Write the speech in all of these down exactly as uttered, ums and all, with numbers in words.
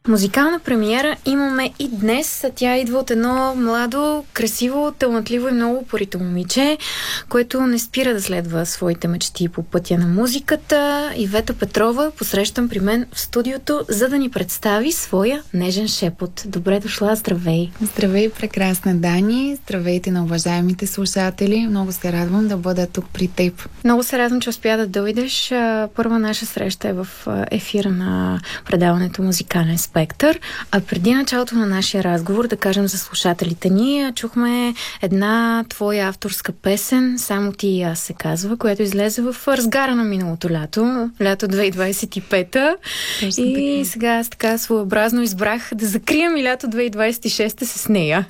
Музикална премиера имаме и днес. Тя идва от едно младо, красиво, талантливо и много упорито момиче, което не спира да следва своите мечти по пътя на музиката. Ивета Петрова посрещам при мен в студиото, за да ни представи своя нежен шепот. Добре дошла, здравей! Здравей, прекрасна Дани! Здравейте на уважаемите слушатели! Много се радвам да бъда тук при теб. Много се радвам, че успя да дойдеш. Първа наша среща е в ефира на предаването Музикален спектър. А преди началото на нашия разговор, да кажем за слушателите ни, чухме една твоя авторска песен, "Само ти и аз" се казва, която излезе в разгара на миналото лято, лято две хиляди двадесет и пета. Точно и така. Сега аз така своеобразно избрах да закрием и лято две хиляди двадесет и шеста с нея.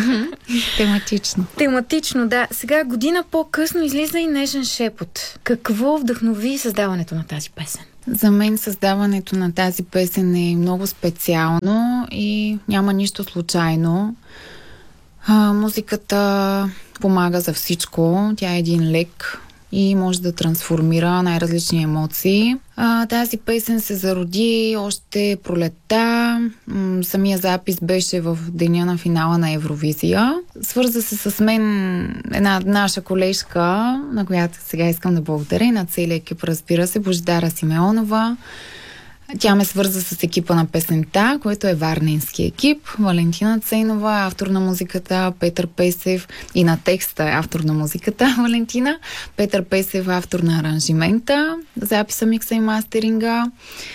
Тематично. Тематично, да. Сега година по-късно излиза и нежен шепот. Какво вдъхнови създаването на тази песен? За мен създаването на тази песен е много специално и няма нищо случайно. А, музиката помага за всичко. Тя е един лек и може да трансформира най-различни емоции. А, тази песен се зароди още пролетта. М- самия запис беше в деня на финала на Евровизия. Свърза се с мен една наша колежка, на която сега искам да благодаря, и на целия екип, разбира се, Божидара Симеонова. Тя ме свърза с екипа на песента, който е варненски екип. Валентина Цейнова, автор на музиката, Петър Песев и на текста е автор на музиката, Валентина. Петър Песев, автор на аранжимента, записа, микса и мастеринга.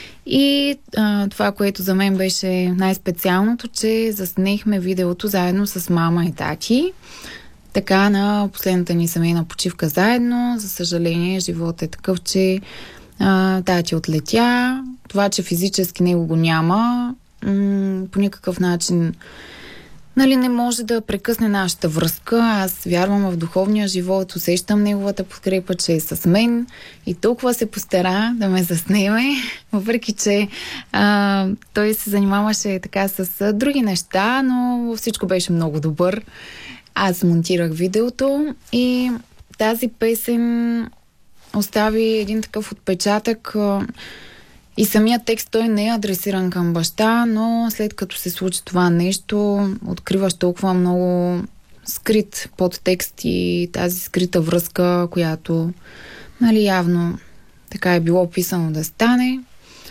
И а, това, което за мен беше най-специалното, че заснехме видеото заедно с мама и тати. Така на последната ни семейна почивка заедно. За съжаление, животът е такъв, че а, тати отлетя. Това, че физически него го няма, м- по никакъв начин, нали, не може да прекъсне нашата връзка. Аз вярвам в духовния живот, усещам неговата подкрепа, че е с мен и толкова се постара да ме заснеме, въпреки че а, той се занимаваше така с а, други неща, но всичко беше много добър. Аз монтирах видеото и тази песен остави един такъв отпечатък. а, И самия текст, той не е адресиран към баща, но след като се случи това нещо, откриваш толкова много скрит подтекст и тази скрита връзка, която, нали, явно така е било описано да стане.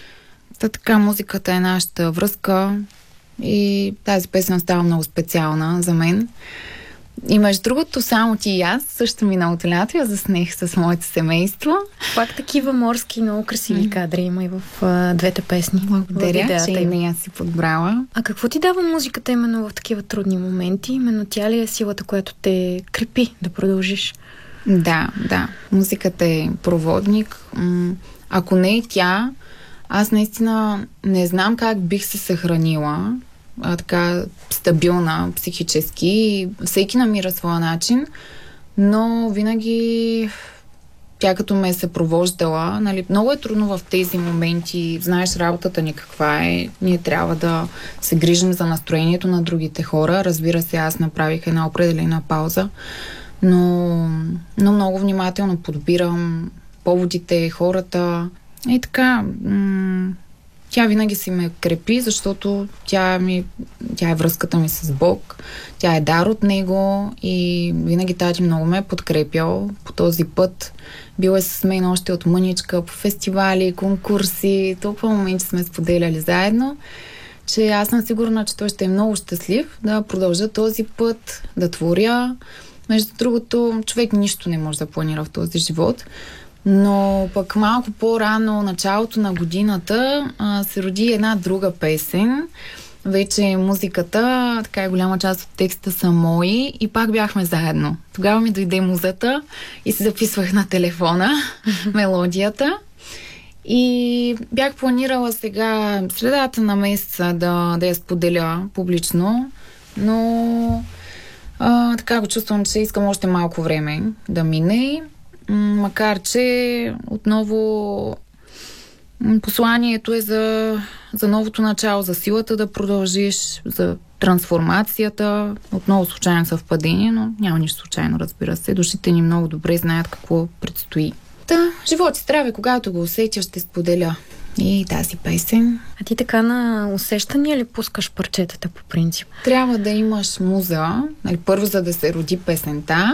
Та така, музиката е нашата връзка и тази песен става много специална за мен. И между другото, "Само ти и аз" също миналото лято я заснех с моето семейство. Пак такива морски, много красиви mm. кадри има и в а, двете песни. Благодаря, че и нея си подбрала. А какво ти дава музиката именно в такива трудни моменти? Именно тя ли е силата, която те крепи да продължиш? Да, да. Музиката е проводник. Ако не е тя, аз наистина не знам как бих се съхранила а, така стабилна психически. Всеки намира своя начин, но винаги тя като ме е съпровождала. Нали, много е трудно в тези моменти. Знаеш работата ни каква е. Ние трябва да се грижим за настроението на другите хора. Разбира се, аз направих една определена пауза, но, но много внимателно подбирам поводите, хората. И така, м- тя винаги си ме крепи, защото тя, ми, тя е връзката ми с Бог, тя е дар от Него и винаги тати много ме е подкрепял по този път. Бил е с мен още от мъничка по фестивали, конкурси, толкова моменти сме споделяли заедно, че аз съм сигурна, че той ще е много щастлив да продължа този път, да творя. Между другото, човек нищо не може да планира в този живот. Но пък малко по-рано, началото на годината, а, се роди една друга песен. Вече музиката, така и голяма част от текста са мои и пак бяхме заедно. Тогава ми дойде музата и се записвах на телефона мелодията. И бях планирала сега средата на месеца да, да я споделя публично, но а, така го чувствам, че искам още малко време да мине. Макар че отново посланието е за, за новото начало, за силата да продължиш, за трансформацията. Отново случайно съвпадение, но няма нищо случайно, разбира се. Душите ни много добре знаят какво предстои. Та, живот и здраве, когато го усетя, ще споделя и тази песен. А ти така на усещания ли пускаш парчетата по принцип? Трябва да имаш муза, нали, първо за да се роди песента.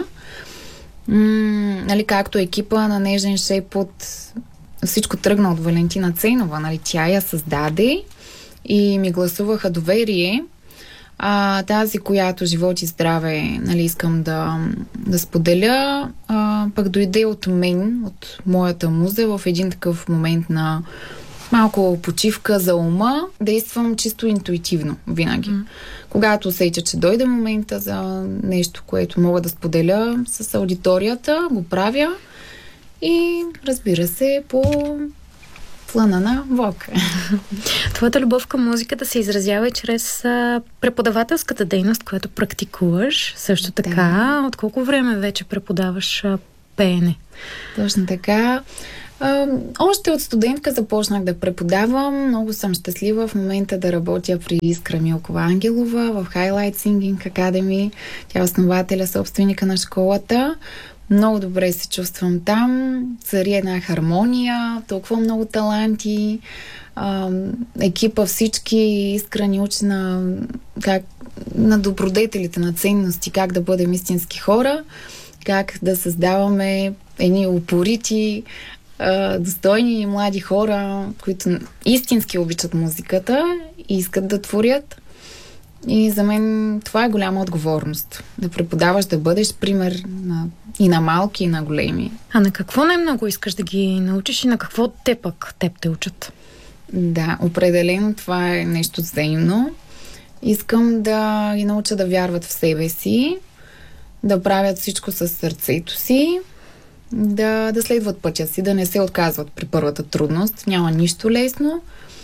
М- нали, както екипа на Нежен шепот, всичко тръгна от Валентина Ценова, нали, тя я създаде и ми гласуваха доверие. А тази, която живот и здраве, нали, искам да, да споделя, а, пък дойде от мен, от моята муза, в един такъв момент на малко почивка за ума, действам чисто интуитивно винаги. Mm. Когато усетя, че дойде момента за нещо, което мога да споделя с аудиторията, го правя и, разбира се, по плана на Вок. Твоята любов към музиката се изразява и чрез а, преподавателската дейност, която практикуваш. Също така, да. От колко време вече преподаваш а, пеене? Точно така. А, още от студентка започнах да преподавам. Много съм щастлива в момента да работя при Искра Милкова Ангелова в Highlight Singing Academy. Тя е основателя, собственика на школата. Много добре се чувствам там. Цари една хармония, толкова много таланти. А, екипа всички Искра ни учи на, как, на добродетелите, на ценности, как да бъдем истински хора, как да създаваме едни упорити, достойни млади хора, които истински обичат музиката и искат да творят. И за мен това е голяма отговорност. Да преподаваш, да бъдеш пример на, и на малки, и на големи. А на какво най-много искаш да ги научиш и на какво те пък теб те учат? Да, определено това е нещо взаимно. Искам да ги науча да вярват в себе си, да правят всичко със сърцето си, да, да следват пътя си, да не се отказват при първата трудност. Няма нищо лесно.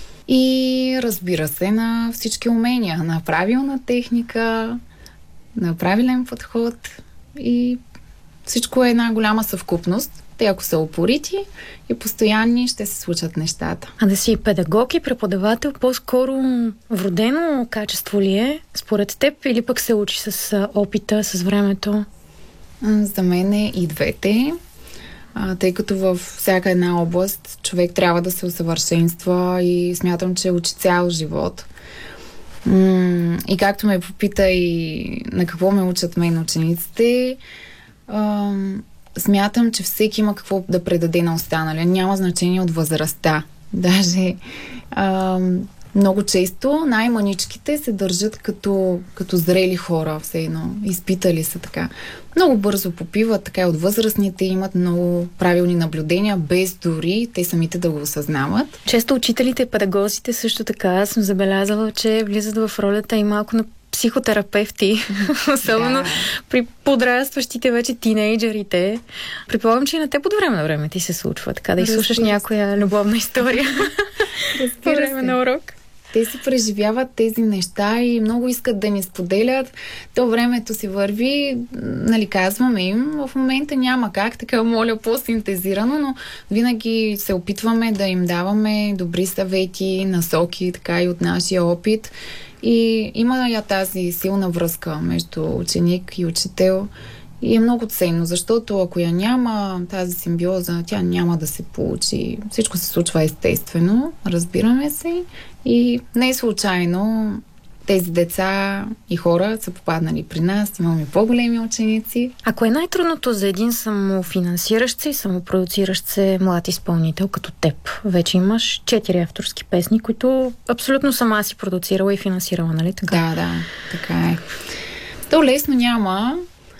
И разбира се, на всички умения, на правилна техника, на правилен подход и всичко е една голяма съвкупност. Те ако са упорити и постоянни, ще се случат нещата. А да си педагог и преподавател, по-скоро вродено качество ли е според теб или пък се учи с опита, с времето? За мен е и двете. А, тъй като във всяка една област човек трябва да се усъвършенства и смятам, че учи цял живот. М- и както ме попита и на какво ме учат мен учениците, а, смятам, че всеки има какво да предаде на останалия. Няма значение от възрастта. Даже а, много често най-маничките се държат като, като зрели хора, все едно. Изпитали са така. Много бързо попиват, така и от възрастните имат много правилни наблюдения, без дори те самите да го осъзнават. Често учителите и педагозите също така съм забелязала, че влизат в ролята и малко на психотерапевти, особено да. При подрастващите вече тинейджерите. Предполагам, че и на теб от време на време ти се случва, така да изслушаш някоя любовна история по време на урок. Те си преживяват тези неща и много искат да ни споделят. То времето си върви, нали, казваме им, в момента няма как, така моля по-синтезирано, но винаги се опитваме да им даваме добри съвети, насоки, така и от нашия опит. И има я тази силна връзка между ученик и учител и е много ценно, защото ако я няма тази симбиоза, тя няма да се получи. Всичко се случва естествено, разбираме се и не е случайно тези деца и хора са попаднали при нас, имаме по-големи ученици. Ако е най-трудното за един самофинансиращ се и самопродуциращ се млад изпълнител като теб, вече имаш четири авторски песни, които абсолютно сама си продуцирала и финансирала, нали така? Да, да, така е. То лесно няма.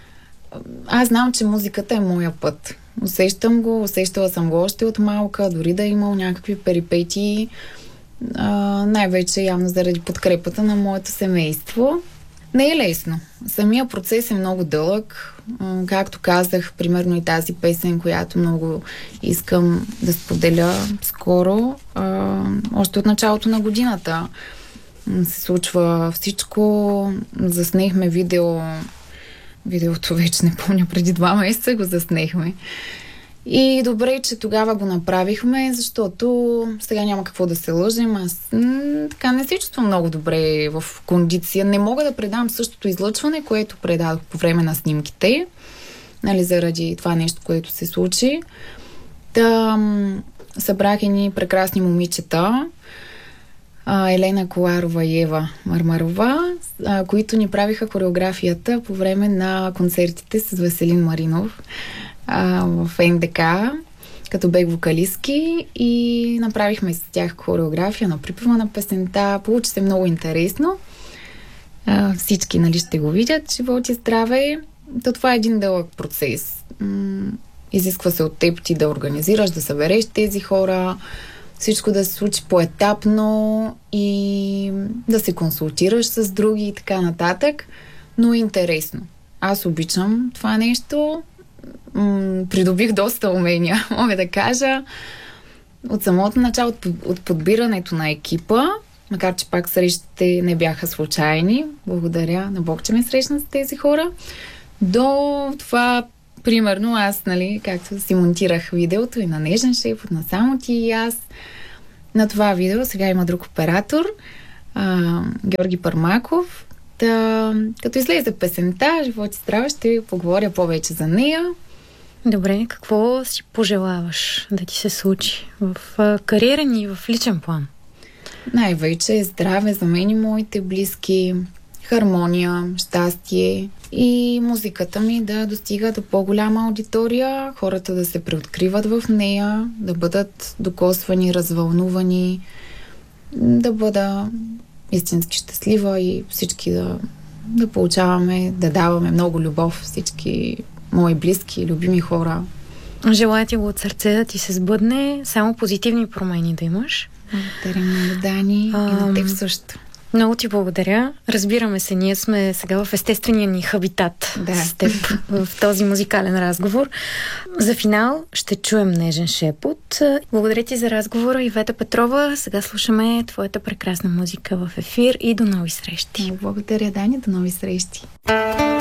Аз знам, че музиката е моя път. Усещам го, усещала съм го още от малка, дори да е имал някакви перипетии. Uh, най-вече явно заради подкрепата на моето семейство. Не е лесно. Самия процес е много дълъг. Uh, както казах, примерно и тази песен, която много искам да споделя скоро. Uh, още от началото на годината се случва всичко. Заснехме видео. Видеото вече не помня, преди два месеца го заснехме. И добре, че тогава го направихме, защото сега няма какво да се лъжим. Аз м- така не се чувствам много добре в кондиция. Не мога да предам същото излъчване, което предадох по време на снимките, нали, заради това нещо, което се случи. Та, събрах едни прекрасни момичета, Елена Коларова и Ева Мармарова, които ни правиха хореографията по време на концертите с Веселин Маринов в Н Д К, като бек вокалистки, и направихме с тях хореография на припева на песента. Получи се много интересно. Всички, нали, ще го видят. Живот и здраве. То това е един дълъг процес. Изисква се от теб ти да организираш, да събереш тези хора, всичко да се случи поетапно и да се консултираш с други и така нататък, но интересно. Аз обичам това нещо. М- придобих доста умения, мога да кажа. От самото начало, от, от подбирането на екипа, макар че пак срещите не бяха случайни, благодаря на Бог, че ме срещна с тези хора, до това, примерно, аз, нали, както си монтирах видеото и на Нежен шепот, на Само ти и аз. На това видео сега има друг оператор, а, Георги Пармаков. Да, като излезе песента, живот и здраве, ще поговоря повече за нея. Добре, какво си пожелаваш да ти се случи в а, кариерен и в личен план? Най-вече здраве за мен и моите близки, хармония, щастие и музиката ми да достига до по-голяма аудитория, хората да се преоткриват в нея, да бъдат докосвани, развълнувани, да бъда истински щастлива и всички да, да получаваме, да даваме много любов, всички мои близки, любими хора. Желая ти го от сърце да ти се сбъдне, само позитивни промени да имаш. Благодаря много, Дани, а, и на теб също. Много ти благодаря. Разбираме се, ние сме сега в естествения ни хабитат, да, с теб в този музикален разговор. За финал ще чуем Нежен шепот. Благодаря ти за разговора, Ивета Петрова. Сега слушаме твоята прекрасна музика в ефир и до нови срещи. Благодаря, Дани, до нови срещи.